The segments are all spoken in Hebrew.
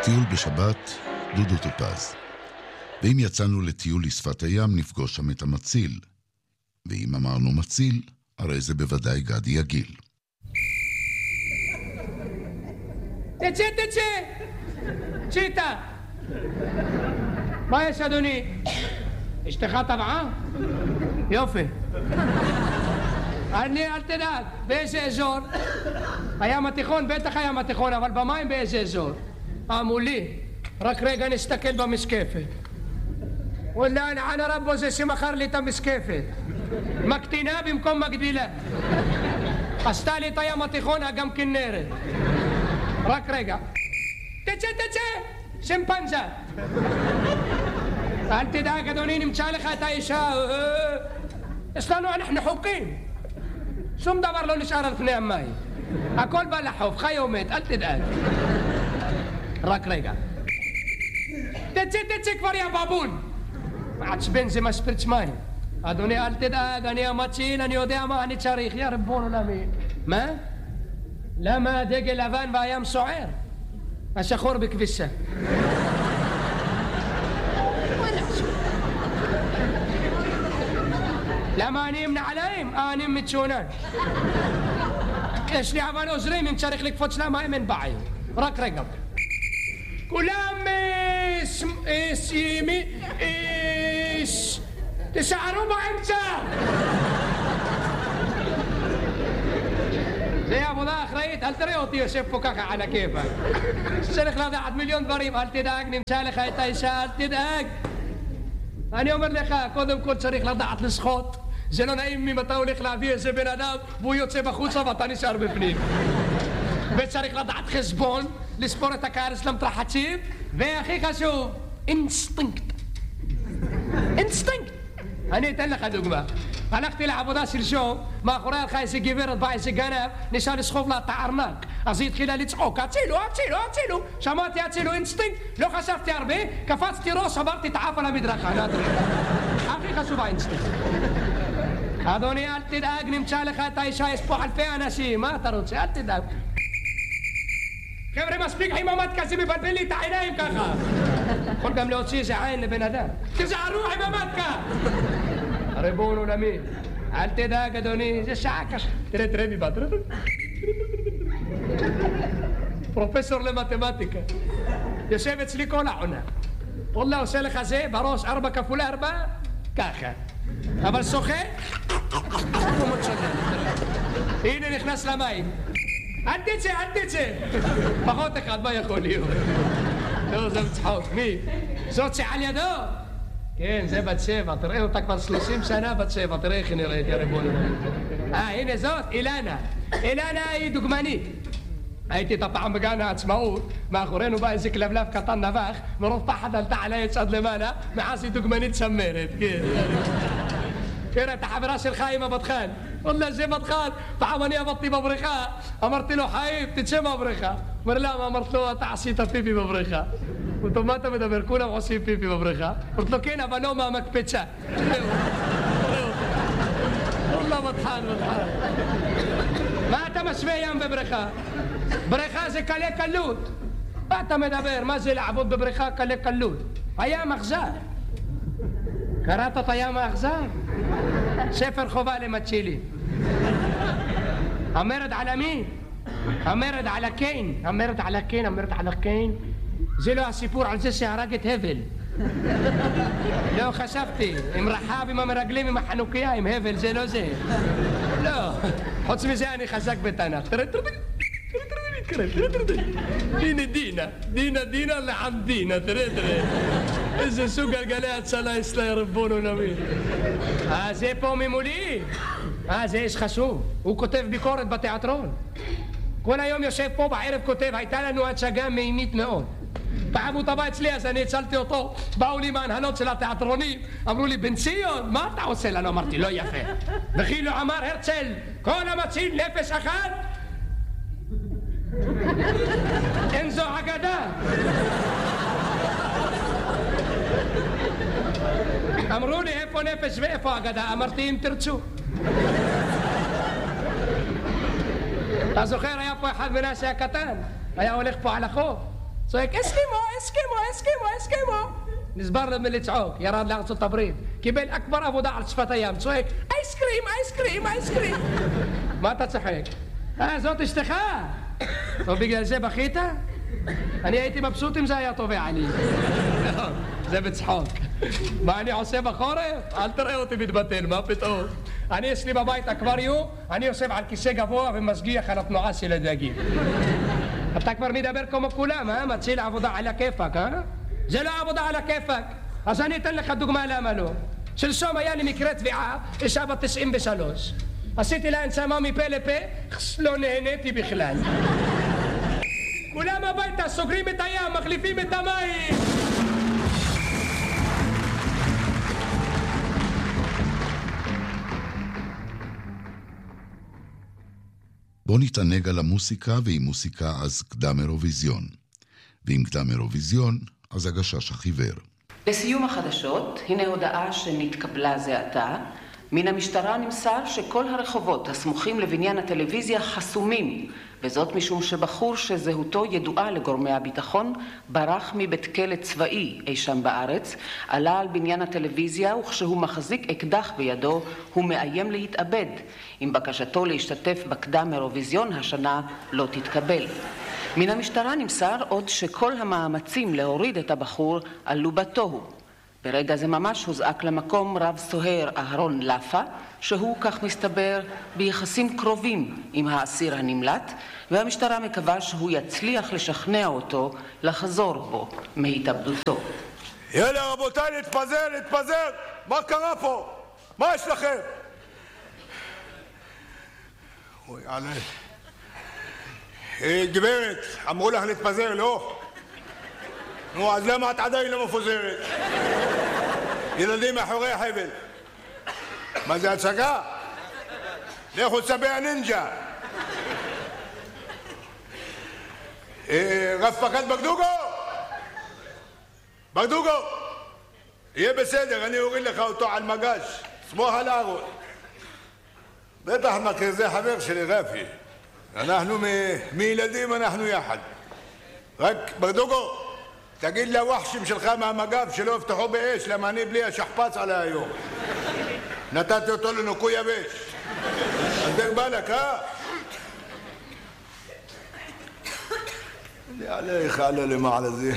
בטיול בשבת, דודו טופז. ואם יצאנו לטיול לשפת הים, נפגוש שם את המציל. ואם אמרנו מציל, הרי זה בוודאי גדי יגיל. תצא! צ'יטה! מה יש אדוני? אשתך טבעה? יופי. אל תדאג, באיזה אזור? הים התיכון, בטח הים התיכון, אבל במים באיזה אזור? מולי, רק רגע נסתכל במשקפת. וואלה, אני רבו זה שמכר לי את המשקפת. מקטינה במקום מגדילה. עשתה לי את הים התיכון, גם כנרת. רק רגע. תצא! שמפנזה. אל תדאג, אדוני, נמצא לך את האישה. יש לנו, אנחנו חוקים. שום דבר לא נשאר על פני המים. הכל בא לחוף, חי ומת, אל תדאג. רק רגע. תצא כבר יא בבון. מעצבן זה משפריץ מים. אדוני, אל תדאג, אני המציל, אני יודע מה אני צריך. יא רבון עולמי. מה? למה הדגל לבן והים סוער? השחור בכביסה. למה אני עם נעליים? אני מצ'ונן. יש לי אבל עוזרים, אם צריך לקפוץ למים אין בעיה. רק רגע. כולם תשארו באמצע. זה עבודה אחראית, אל תראה אותי יושב פה ככה על הכיפה. צריך לדעת מיליון דברים, אל תדאג, נמצא לך את האישה, אל תדאג. אני אומר לך, קודם כל צריך לדעת לשחות. זה לא נעים אם אתה הולך להביא איזה בן אדם והוא יוצא בחוצה ואתה נשאר בפנים. וצריך לדעת חשבון, לספור את הקרס למתרחצים, והכי חשוב, אינסטינקט. אני אתן לך דוגמה. הלכתי לעבודה שלשום, מאחורי הלכה איזה גברת באה איזה גנב, נשאר לסחוב לה את הארנק. אז היא התחילה לצעוק, הצילו. שמעתי הצילו, אינסטינקט, לא חשבתי הרבה, קפצתי ראש, עברתי את האף על המדרכה. הכי חשוב האינסטינקט. אדוני, אל תדאג, נמצא לך את האישה, יש פה אלפי אנשים, מה אתה רוצה? אל תדאג. חבר'ה, מספיק חיממת כזה, מבלבל לי את העיניים ככה. יכול גם להוציא איזה עין לבן אדם. תזערו חיממתקה! ריבון עולמי, אל תדאג, אדוני, זה שעה קשה. תראה מבט. פרופסור למתמטיקה. יושב אצלי כל העונה. וואלה, עושה לך זה בראש 4 כפול 4, ככה. אבל שוחה, הנה נכנס למים. אל תצא. פחות אחד, מה יכול להיות? לא, זה מצחוק. מי? זאת שעל ידו? כן, זה בת 7. תראה אותה כבר 30 שנה בת 7. תראה איך היא נראית, יא ריבון. הנה זאת, אילנה. אילנה היא דוגמנית. הייתי את הפעם בגן העצמאות, מאחורינו בא איזה כלבלב קטן נבח, מרוב פחד עלתה על העץ עד למעלה, מאז היא דוגמנית שמרת, כן. תראה, את החברה שלך עם הבטחן. וואלה, זה בטחן. פעם אני עבדתי בבריכה, אמרתי לו, חיים, תצא מהבריכה. אומר, למה? אמרת לו, אתה עשית פיפי בבריכה. אמרת לו, מה אתה מדבר? כולם עושים פיפי בבריכה. אמרת לו, כן, אבל לא מהמקפצה. וואלה, בטחן. מה אתה משווה ים בבריכה? בריכה זה קלה קלות. מה אתה מדבר? מה זה לעבוד בבריכה קלה קלות? הים אכזר. קראת את הים האכזר? ספר חובה למצילים. המרד על המי? המרד על הקיין. המרד על הקיין. זה לא הסיפור על זה שהרג את הבל. לא חשבתי. עם רחב, עם המרגלים, עם החנוכיה, עם הבל, זה לא זה. לא. חוץ מזה אני חזק בתנ"ך. תראה. הנה דינה לחמדינה, תראה. איזה סוג גלגלי הצלה אצלה, יא רבון עולמי. זה פה ממולי. זה איש חשוב. הוא כותב ביקורת בתיאטרון. כל היום יושב פה, בערב כותב, הייתה לנו הצגה מימית מאוד. פעם הוא טבע אצלי, אז אני הצלתי אותו. באו לי מהנהלות של התיאטרונים, אמרו לי, בן ציון, מה אתה עושה לנו? אמרתי, לא יפה. וכאילו אמר הרצל, כל המציל נפש אחת, אין זו אגדה. אמרו לי, איפה נפש ואיפה אגדה? אמרתי, אם תרצו. אתה זוכר, היה פה אחד מנשה הקטן, היה הולך פה על החוף. צועק, אסקימו. נשבר לו מלצעוק, ירד לארצות הברית, קיבל אכבר עבודה על שפת הים, צועק, אייסקרים. מה אתה צוחק? זאת אשתך? טוב, בגלל זה בכית? אני הייתי מבסוט אם זה היה טובע לי. זה בצחוק. מה אני עושה בחורף? אל תראה אותי מתבטל, מה פתאום? אני יש לי בבית אקווריום, אני יושב על כיסא גבוה ומשגיח על התנועה של הדגים. אתה כבר מדבר כמו כולם, מציל עבודה על הכיפק, זה לא עבודה על הכיפק. אז אני אתן לך דוגמה למה לא. שלשום היה לי מקרה תביעה, אישה בת 93. עשיתי לה הנשמה מפה לפה, לא נהניתי בכלל. כולם הביתה, סוגרים את הים, מחליפים את המים. בוא נתענג על המוסיקה, ועם מוסיקה אז קדם אירוויזיון. ועם קדם אירוויזיון אז הגשש החיוור. לסיום החדשות, הנה הודעה שנתקבלה זה עתה. מן המשטרה נמסר שכל הרחובות הסמוכים לבניין הטלוויזיה חסומים, וזאת משום שבחור שזהותו ידועה לגורמי הביטחון ברח מבית כלא צבאי אי שם בארץ, עלה על בניין הטלוויזיה וכשהוא מחזיק אקדח בידו הוא מאיים להתאבד. אם בקשתו להשתתף בקדם אירוויזיון השנה לא תתקבל. מן המשטרה נמסר עוד שכל המאמצים להוריד את הבחור עלו בתוהו. ברגע זה ממש הוזעק למקום רב סוהר אהרון לפה, שהוא, כך מסתבר, ביחסים קרובים עם האסיר הנמלט, והמשטרה מקווה שהוא יצליח לשכנע אותו לחזור בו מהתאבדותו. יאללה רבותיי, להתפזר! מה קרה פה? מה יש לכם? אוי, עלי. גברת, אמרו לך להתפזר, לא? נו, אז למה את עדיין לא מפוזרת? ילדים מאחורי החבל. מה זה הצגה? לכו צבי הנינג'ה. רב פקד בגדוגו! יהיה בסדר, אני אוריד לך אותו על מגש. סמוך על הארון. בטח מכיר, זה חבר שלי רפי. אנחנו מילדים, אנחנו יחד. רק בגדוגו, תגיד לווחשים שלך מהמגב שלא יפתחו באש, למה אני בלי השכפץ עלי היום. נתתי אותו לנוקוי יבש. אז דק בלק, אני עליך, עלה למעלה זה.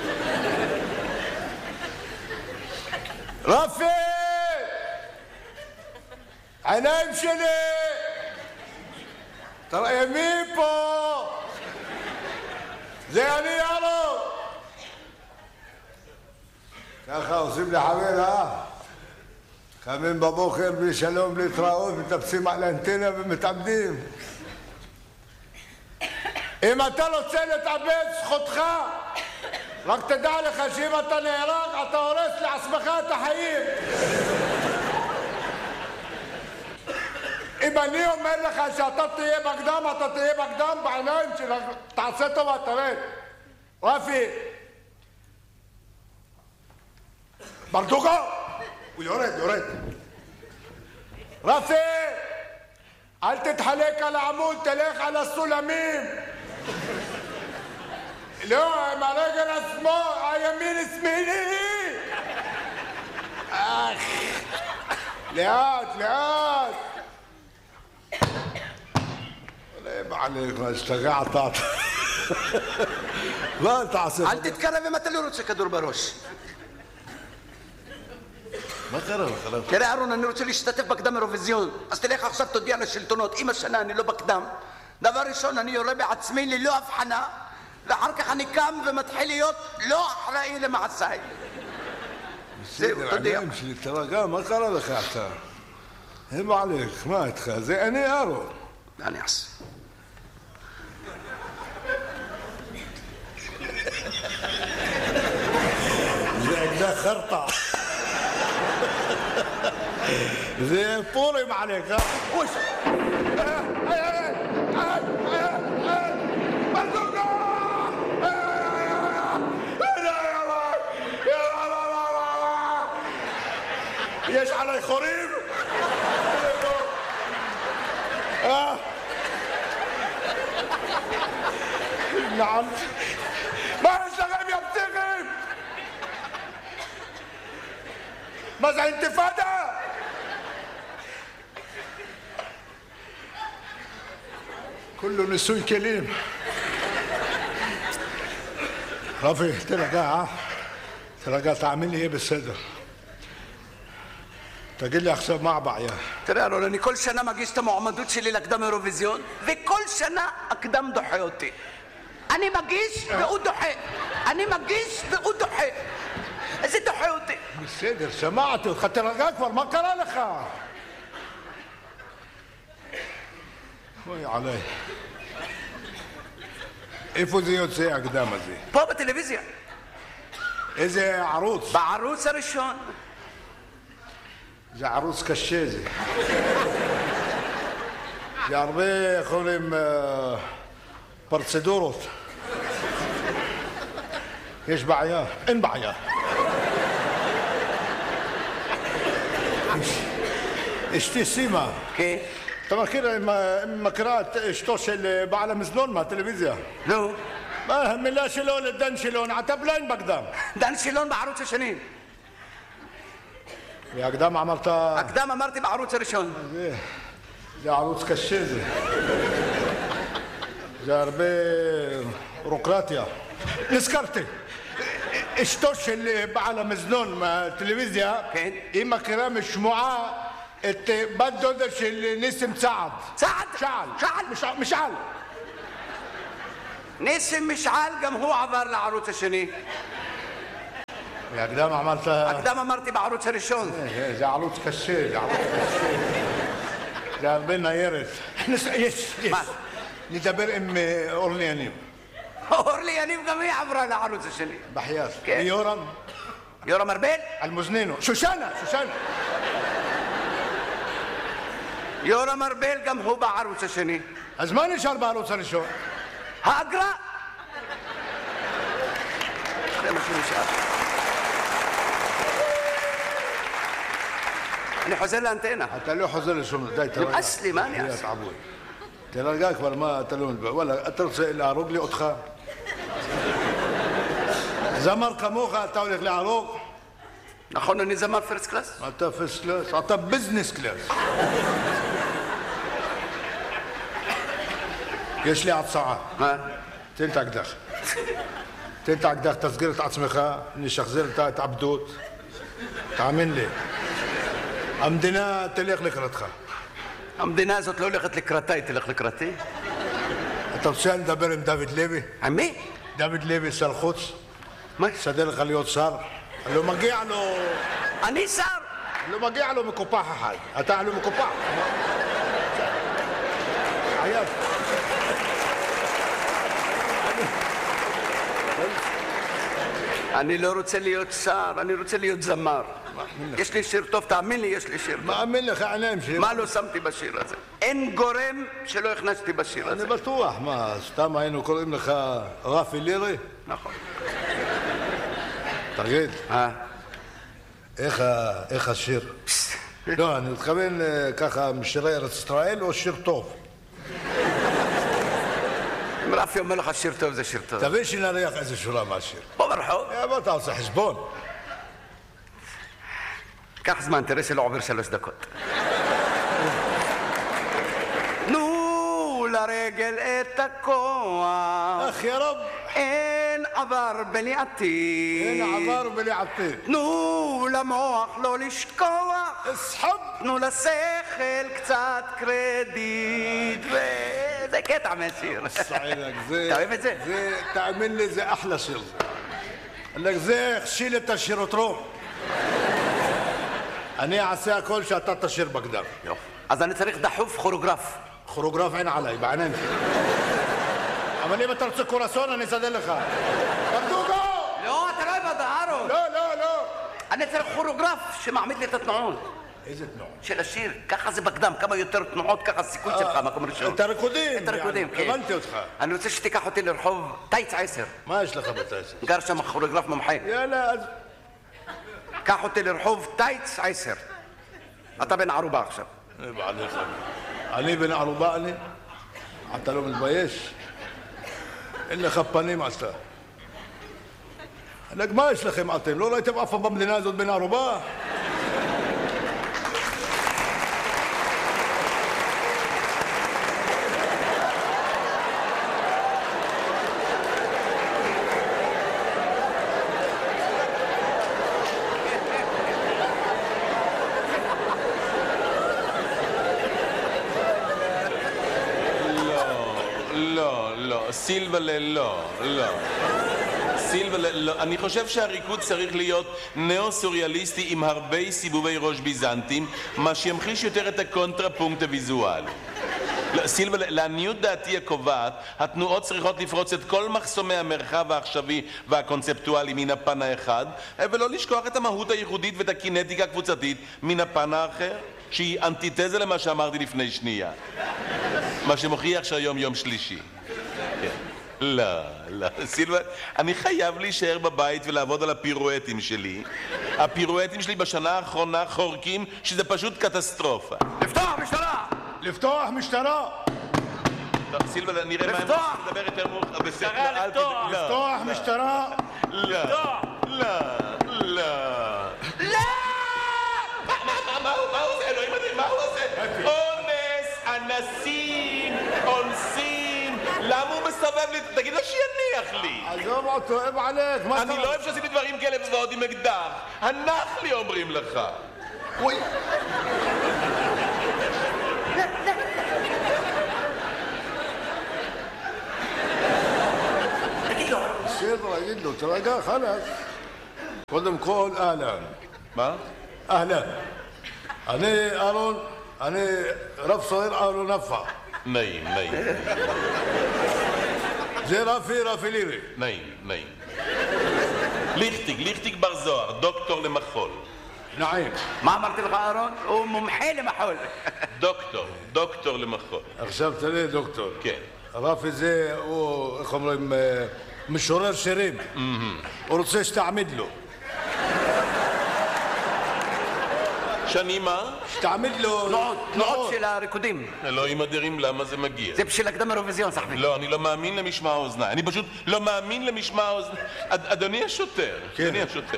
רפי! עיניים שלי! תראה מי פה? זה אני יאללה! ככה עושים לחבר, קמים בבוקר בלי שלום, בלי התראות, מטפסים על האנטנה ומתאבדים. אם אתה רוצה להתאבד, זכותך. רק תדע לך שאם אתה נהרג, אתה הורס לעצמך את החיים. אם אני אומר לך שאתה תהיה בקדם, אתה תהיה בקדם בעיניים שלך. תעשה טובה, תראה. רפי. ברדוגו! הוא יורד. רפי! אל תתחלק על העמוד, תלך על הסולמים. לא, עם הרגל השמאל, הימין שמאלי. לאט. עליך, מה השתגעת? מה אתה עושה? אל תתקרב אם אתה לא רוצה כדור בראש. מה קרה לך? תראה אהרון, אני רוצה להשתתף בקדם אירוויזיון, אז תלך עכשיו תודיע לשלטונות, אם השנה אני לא בקדם, דבר ראשון אני יורה בעצמי ללא הבחנה, ואחר כך אני קם ומתחיל להיות לא אחראי למעשיי. זהו, תודיע. עיניים שלי, תרגע, מה קרה לך אתה? הם עליך, מה איתך? זה אני אהרון. מה אני אעשה? זה אקדח חרטה. זה פורים עליך. אוש! ברדוגו! יש עלי חורים? נעם. מה יש לכם יא פסיכים? מה זה אינתיפאדה? كله نسوي كلام. رافي ترجع ترجع تعمل لي ايه بالصدر؟ تجي لي احسب مع بعض. ترى انا كل سنه ما جيت معمدوت شي لاقدام ايروفيزيون وكل سنه اقدام ضحيتي. انا ما جيش بقول ضحي. انا ما جيش بقول ضحي. ازاي ضحيتي؟ بالصدر سمعته خدت رجاك ما قرا لك. وي علي ايه فوزيوت سي اقدام زي بابا تلفزيون اذا عروس بعروس رشون زي عروس كشازي زي عربي خولم برسدوروت ايش بعياه ان بعياه ايش تسيما كيف طبعا كده ما قرات اشتوش اللي بعلم زلون ما تلفزيون لو ما هم لا شلون الدن شلون عتبلين بقدام دان شلون بعروس شنين يا قدام عملتها اقدام مرتي بعروس رشون زي عروس كشيزي زي عربي روقراطيا نسكرتي اشتوش اللي بعلم زلون ما تلفزيون اما كرام الشموعه انت بدودش اللي نسم سعد شعل مشعل نسم مشعل قام هو عبر لعروس شني يا قدام عملتها اقدام مرتي بعروس رشون زي عروس كشيل زي بينا يرث يس ندبر ام اورليانيم اورليانيم قام هي عبر لعروس شني بحياس يورم مربيل المزنينو شوشانا يورا مربيل قام هو بعروس شني ازماني شار بعروس رشون هاقرا انا حزن انتنا حتى لو حزن شو دايت اصلي ماني ابوي تلقاك ولا تلون ولا ترسل الى رجلي ادخل زمر كموخه تولك لعروق اخونا ني زمر فيرست كلاس انت فيرست كلاس انت بزنس كلاس ايش لي عطسعه ها تنتك دخ تسجيل عصمخه اني شخزير تاعت عبدوت تعمل لي عمدنا تليق لك رتخه عمدنا زت لو لقت لك رتاي تليق لك رتي انت بسال دبر دافيد ليفي عمي دافيد ليفي سال القدس ما سدل خليوت صار قال له مجيع له اني صار قال له مجيع له مكوباحه حاج اتاع له مكوباحه عيال أنا لو رتسل ليوت صار أنا رتسل ليوت زمار يش لي شير طوف تعمل لي يش لي شير ما أعمل لك أنا أمشي ما له سمتي بشير هذا إن جورم شلو يخنشتي بشير هذا أنا بطوح ما استمع إنه كل لك غافي ليري ناخذ تغيد ها إخا الشير لا أنا تخبين كاخا مش شراير إسرائيل والشير طوف مرافي يوم ملخ الشير طوف زي الشير طوف تبيش إن رياق إذا شرا مع الشير بمرحو يا بطاطس حسبون كاخذ ما انترسي لعبر 3 دقائق نو لا رجل اتكوا أخ يا رب إن عبر بلي عطي إن عبر بلي عطي نو لا موح لو لشكوا اسحب نو لا سيخل كتات كريديت زي كده تعمل شير صعيدك زي تعمل زي تعمل لي زي أحلى شير قال لك زي خشيلة الشيروتروم أنا عسى كل شيء تشير بقدر أظن طريق دحوف خروجراف عين علي بعنان أما ليه بترسل كوراسون أنا سادلخا بردوغو لا ترى بدارو لا أنا طريق خروجراف شو ما عملت لي تتنعون إذا تنعون شيل الشير كخز بقدام كما يتر تنعود كخز سيكون شرخة ما كمل شو تركودين كيف أنت وتخا أنا رتشتي كحوتي الرحوف تايت عسر ما إيش لخبط تايت قارشة مع خروجراف ممحي يا لا كحوتي الرحوف تايت عسر أطبعنا عروبة أخشب إيه عليك علي بن عروباني حتى لو من البيش إلا خباني معستا מה יש לכם אתם? לא ראיתם אף פעם במדינה הזאת בן ערובה? סילבלה, לא. סילבלה, לא. אני חושב שהריקוד צריך להיות נאו-סוריאליסטי עם הרבה סיבובי ראש ביזנטים, מה שימחיש יותר את הקונטרפונקט הוויזואלי. סילבלה, לעניות דעתי הקובעת, התנועות צריכות לפרוץ את כל מחסומי המרחב העכשווי והקונספטואלי מן הפן האחד, ולא לשכוח את המהות הייחודית ואת הקינטיקה הקבוצתית מן הפן האחר, שהיא אנטיתזה למה שאמרתי לפני שנייה. מה שמוכיח שהיום יום שלישי. לא, סילבה, אני חייב להישאר בבית ולעבוד על הפירואטים שלי. הפירואטים שלי בשנה האחרונה חורקים שזה פשוט קטסטרופה. לפתוח משטרה! לפתוח משטרה! טוב, סילבה, נראה מה הם רוצים לדבר יותר מאוחר. משטרה, לפתוח! לפתוח משטרה! לא. מה הוא עושה? אלוהים אדירים, מה הוא עושה? אונס, אנסים, אונסים. למה הוא מסובב לי? תגיד לו שיניח לי. עזוב אותו, הם עליך, מה אתה... אני לא אוהב שעשיתי דברים כאלה ועוד עם אקדח. הנח לי אומרים לך. אוי. בסדר, אגיד לו, תרגע, חלאס. קודם כל, אהלן. מה? אהלן. אני אהרון, אני רב סוהר אהרון נפח. נעים. זה רפי לירי. נעים. ליכטיג בר זוהר, דוקטור למחול. נעים. מה אמרתי לך, אהרון? הוא מומחה למחול. דוקטור למחול. עכשיו תראה, דוקטור. כן. רפי זה, הוא, איך אומרים, משורר שירים. הוא רוצה שתעמיד לו. שאני מה? שתעמיד לו... תנועות של הריקודים. אלוהים אדירים, למה זה מגיע? זה בשביל הקדם אירוויזיון, סחבי. לא, אני לא מאמין למשמע האוזניים. אני פשוט לא מאמין למשמע האוזניים. אדוני השוטר. כן. אדוני השוטר.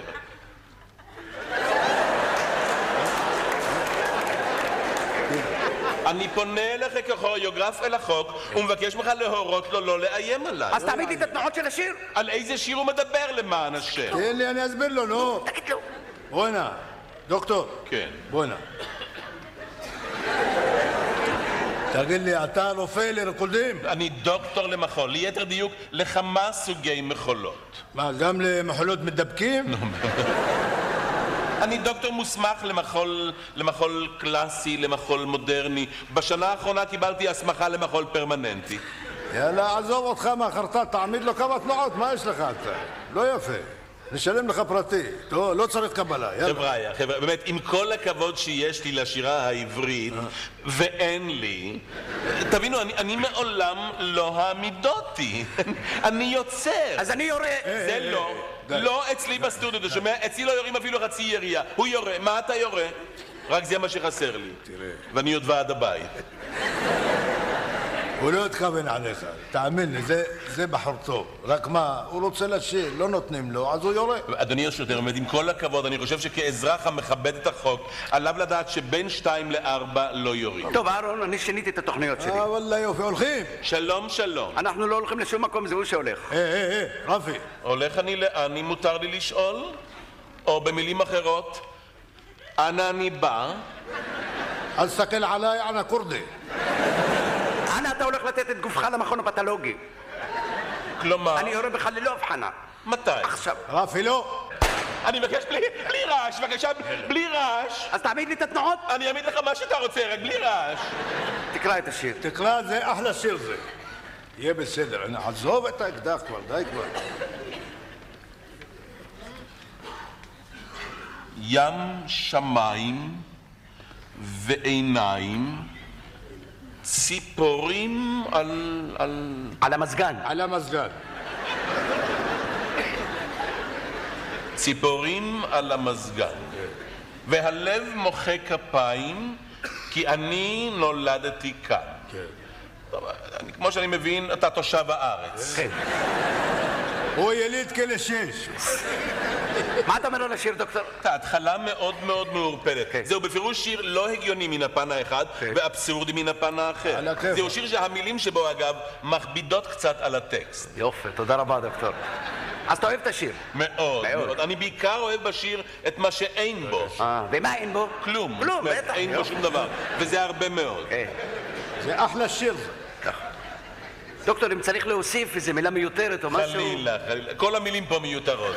אני פונה אליך ככוריאוגרף אל החוק ומבקש ממך להורות לו לא לאיים עליי. אז תעמיד לי את התנועות של השיר. על איזה שיר הוא מדבר למען השם? תן לי, אני אסביר לו, נו. תגיד לו. בוא הנה, דוקטור. כן. בוא הנה. תגיד לי, אתה רופא לריקודים? אני דוקטור למחול, ליתר דיוק לכמה סוגי מחולות. מה, גם למחולות מדבקים? אני דוקטור מוסמך למחול קלאסי, למחול מודרני. בשנה האחרונה קיבלתי הסמכה למחול פרמננטי. יאללה, עזוב אותך מהחרטה, תעמיד לו כמה תנועות, מה יש לך אתה? לא יפה. נשלם לך פרטי. טוב, לא צריך קבלה, יאללה. חבר'ה, באמת, עם כל הכבוד שיש לי לשירה העברית, ואין לי, תבינו, אני מעולם לא העמידותי. אני יוצר. אז אני יורה. זה לא. לא אצלי בסטודיו, אתה שומע? אצלי לא יורים אפילו חצי ירייה. הוא יורה. מה אתה יורה? רק זה מה שחסר לי. ואני עוד ועד הבית. הוא לא התכוון עליך, תאמין לי, זה בחור טוב. רק מה, הוא רוצה לשיר, לא נותנים לו, אז הוא יורה. אדוני השוטר, עם כל הכבוד, אני חושב שכאזרח המכבד את החוק, עליו לדעת שבין 2 ל-4 לא יורים. טוב, אהרון, אני שיניתי את התוכניות שלי. וואלה יופי, הולכים? שלום. אנחנו לא הולכים לשום מקום, זה הוא שהולך. רפי. הולך אני לאן, אם מותר לי לשאול? או במילים אחרות, אנה אני בא? אל תסתכל עליי, אנא כורדי. אנה אתה הולך לתת את גופך למכון הפתולוגי? כלומר? אני יורה בך ללא הבחנה. מתי? עכשיו. רפי, לא. אני מבקש בלי רעש, בבקשה, בלי רעש. אז תעמיד לי את התנועות. אני אעמיד לך מה שאתה רוצה, רק בלי רעש. תקרא את השיר. תקרא, זה אחלה שיר זה. יהיה בסדר, עזוב את האקדח כבר, די כבר. ים שמיים ועיניים, ציפורים על המזגן. על המזגן. ציפורים על המזגן. והלב מוחא כפיים, כי אני נולדתי כאן. טוב, כמו שאני מבין, אתה תושב הארץ. כן. הוא יליד כלא 6. מה אתה אומר על השיר, דוקטור? ההתחלה מאוד מאוד מעורפלת. זהו בפירוש שיר לא הגיוני מן הפן האחד ואבסורדי מן הפן האחר. זהו שיר שהמילים שבו אגב מכבידות קצת על הטקסט. יופי, תודה רבה, דוקטור. אז אתה אוהב את השיר? מאוד, מאוד. אני בעיקר אוהב בשיר את מה שאין בו. ומה אין בו? כלום. כלום, בטח. אין בו שום דבר. וזה הרבה מאוד. זה אחלה שיר. דוקטור, אם צריך להוסיף איזו מילה מיותרת או משהו... חלילה, חלילה. כל המילים פה מיותרות.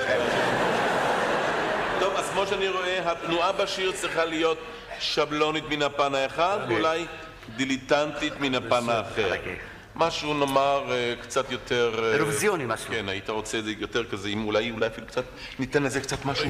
טוב, אז כמו שאני רואה, התנועה בשיר צריכה להיות שבלונית מן הפן האחד, ואולי דיליטנטית מן הפן האחר. משהו נאמר קצת יותר... אירוויזיוני משהו. כן, היית רוצה את זה יותר כזה, אם אולי אפילו קצת, ניתן לזה קצת משהו.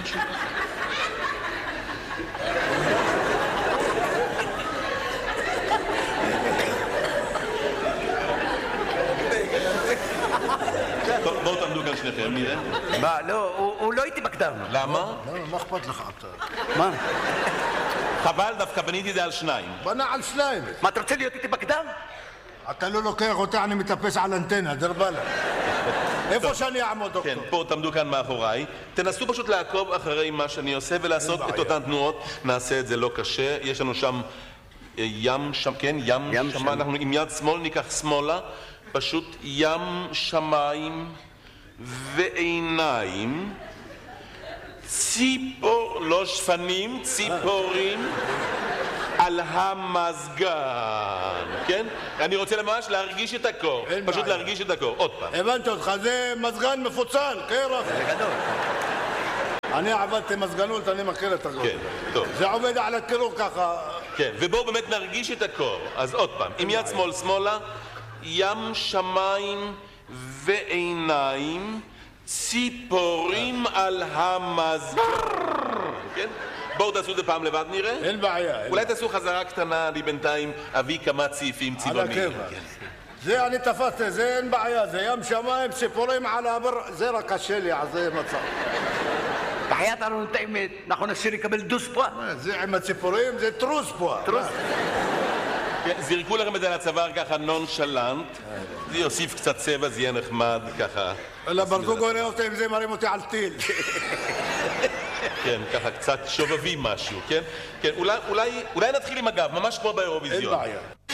בואו תעמדו כאן שניכם, נראה. מה, לא, הוא לא איתי בקדם. למה? מה אכפת לך אתה? מה? חבל, דווקא בניתי את זה על 2. בנה על 2. מה, אתה רוצה להיות איתי בקדם? אתה לא לוקח אותה, אני מטפס על אנטנה, דרבלה. איפה שאני אעמוד, דוקטור? כן, פה תעמדו כאן מאחוריי. תנסו פשוט לעקוב אחרי מה שאני עושה ולעשות את אותן תנועות. נעשה את זה לא קשה. יש לנו שם ים שם, כן? ים שם. אנחנו עם יד שמאל ניקח שמאלה. פשוט ים שמיים ועיניים. לא שפנים, ציפורים. על המזגן, כן? אני רוצה ממש להרגיש את הקור. פשוט להרגיש את הקור. עוד פעם. הבנתי אותך, זה מזגן מפוצל, קרח. זה גדול. אני עבדתי מזגנות, אני מכיר את הקור. כן, טוב. זה עובד על הקירור ככה. כן, ובואו באמת נרגיש את הקור. אז עוד פעם, עם יד שמאל שמאלה, ים שמיים ועיניים, ציפורים על המזגן. כן? בואו תעשו את זה פעם לבד נראה. אין בעיה. אולי תעשו חזרה קטנה, לי בינתיים אביא כמה צעיפים צבעוניים. על הכיוון. זה אני תפסתי, זה אין בעיה, זה ים שמיים, ציפורים על הבר, זה רק קשה לי, אז זה מצב. בחייאת ארון את האמת, נכון השיר יקבל דוס פה? זה עם הציפורים, זה טרוס פה. טרוס? זירקו לכם את זה לצוואר ככה נונשלנט, זה יוסיף קצת צבע, זה יהיה נחמד ככה. אלא ברדוג רואה אותי עם זה, מרים אותי על טיל. כן, ככה קצת שובבי משהו, כן? כן, אולי נתחיל עם הגב, ממש כמו באירוויזיון. אין בעיה.